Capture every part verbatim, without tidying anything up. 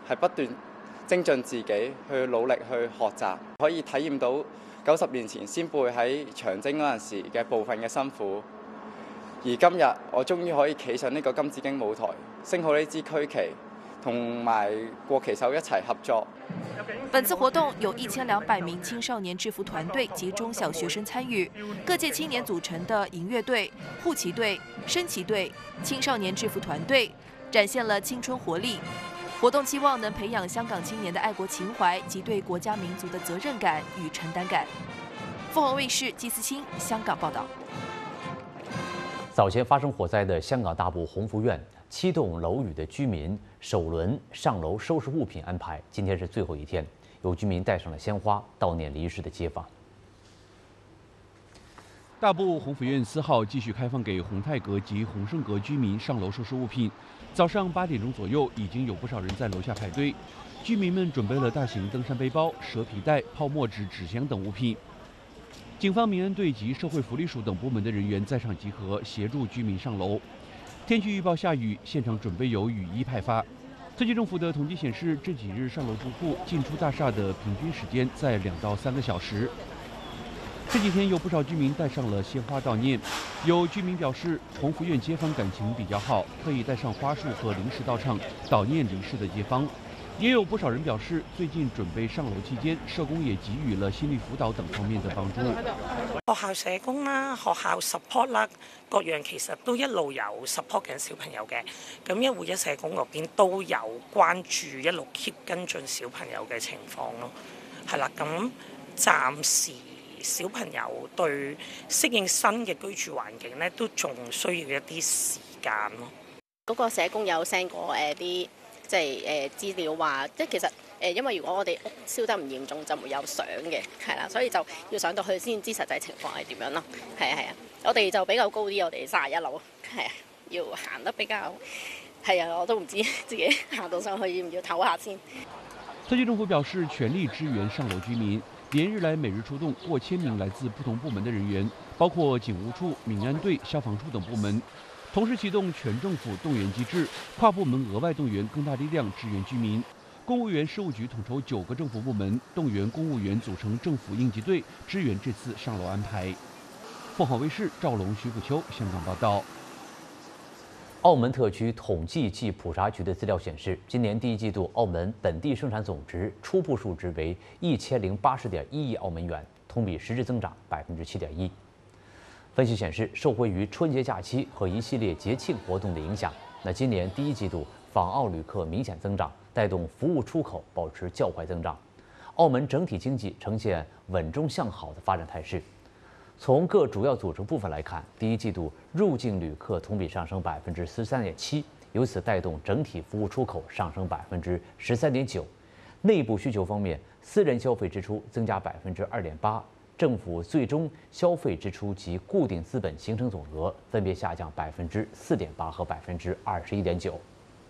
係不斷精進自己，去努力去學習，可以體驗到九十年前先輩喺長征嗰陣時嘅部分嘅辛苦。而今日我終於可以企上呢個金紫荊舞台，升好呢支區旗，同埋國旗手一齊合作。 本次活动有一千两百名青少年制服团队及中小学生参与，各界青年组成的营乐队、护旗队、升旗队、青少年制服团队，展现了青春活力。活动期望能培养香港青年的爱国情怀及对国家民族的责任感与承担感。凤凰卫视季思清香港报道。 早前发生火灾的香港大埔鸿福苑七栋楼宇的居民首轮上楼收拾物品安排，今天是最后一天，有居民带上了鲜花悼念离世的街坊。 大埔鸿福苑四号继续开放给鸿泰阁及鸿盛阁居民上楼收拾物品。早上八点钟左右，已经有不少人在楼下排队。居民们准备了大型登山背包、蛇皮袋、泡沫纸、纸箱等物品。警方、民安队及社会福利署等部门的人员在场集合，协助居民上楼。天气预报下雨，现场准备有雨衣派发。特区政府的统计显示，这几日上楼住户进出大厦的平均时间在两到三个小时。这几天有不少居民带上了鲜花悼念，有居民表示，鸿福苑街坊感情比较好，特意带上花束和零食到场悼念离世的街坊。也有不少人表示，最近准备上楼期間，社工也給予了心理輔導等方面的幫助。 學校社工啦、學校 support 啦，各樣其實都一路有 support 緊小朋友嘅。咁一護一社工嗰邊都有關注，一路 keep 跟進小朋友嘅情況咯。係啦，咁暫時小朋友對適應新嘅居住環境咧，都仲需要一啲時間咯。 嗰個社工有 send 過誒啲。即係誒資料話，即係其實誒，因為如果我哋屋燒得唔嚴重，就沒有相嘅，係啦，所以就要上到去先知實際情況係點樣咯。係啊係啊，我哋就比較高啲，我哋三十一樓，係啊，要行得比較係啊，我都唔知自己行到上去要唔要唞下先。 特區政府表示，全力支援上樓居民，連日來每日出動過千名來自不同部門的人員，包括警務處、民安隊、消防處等部門。同時啟動全政府動員機制，跨部門額外動員更大力量支援居民。公務員事務局統籌九個政府部門，動員公務員組成政府應急隊，支援這次上樓安排。鳳凰衛視趙龍、徐福秋香港報道。 澳門特區統計暨普查局的資料顯示，今年第一季度澳門本地生產總值初步數值為一千零八十點一億澳門元，同比實質增長百分之七點一。分析顯示，受惠於春節假期和一系列節慶活動的影響，那今年第一季度訪澳旅客明顯增長，帶動服務出口保持較快增長。澳門整體經濟呈現穩中向好的發展態勢。從各主要組成部分來看，第一季度入境旅客同比上升百分之十三點七，由此帶動整體服務出口上升百分之十三點九。內部需求方面，私人消費支出增加百分之二點八。政府最終消費支出及固定資本形成總額分別下降百分之四點八和百分之二十一點九。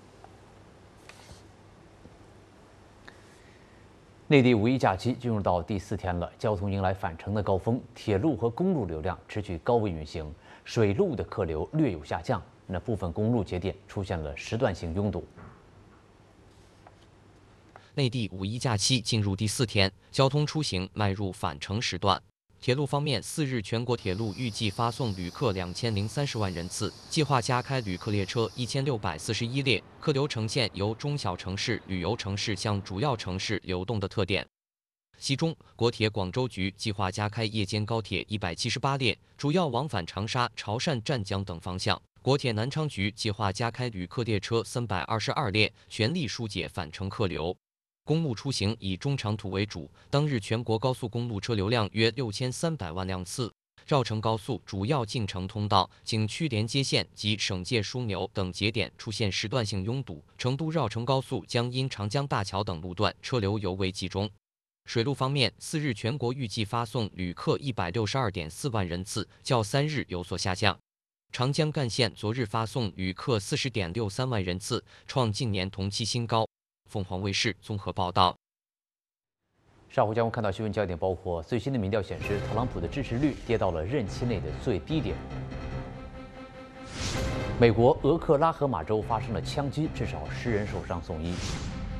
內地五一假期進入到第四天了，交通迎來返程的高峰，鐵路和公路流量持續高位運行，水路的客流略有下降，那部分公路節點出現了時段性擁堵。 內地五一假期進入第四天，交通出行邁入返程時段。鐵路方面，四日全國鐵路預計發送旅客兩千零三十萬人次，計劃加開旅客列車一千六百四十一列，客流呈現由中小城市、旅遊城市向主要城市流動的特點。其中，國鐵廣州局計劃加開夜間高鐵一百七十八列，主要往返長沙、潮汕、湛江等方向。國鐵南昌局計劃加開旅客列車三百二十二列，全力疏解返程客流。公路出行以中長途為主，當日全國高速公路車流量約六千三百萬輛次。繞城高速主要進城通道、景區連接線及省界樞紐等節點出現時段性擁堵。成都繞城高速將因長江大橋等路段車流尤為集中。水路方面，四日全國預計發送旅客一百六十二點四萬人次，較三日有所下降。長江幹線昨日發送旅客四十點六三萬人次，創近年同期新高。鳳凰衛視綜合報道。 稍後將會看到新聞焦點，包括最新的民調顯示，特朗普的支持率跌到了任期內的最低點。美國俄克拉荷馬州發生了槍擊，至少十人受傷送醫。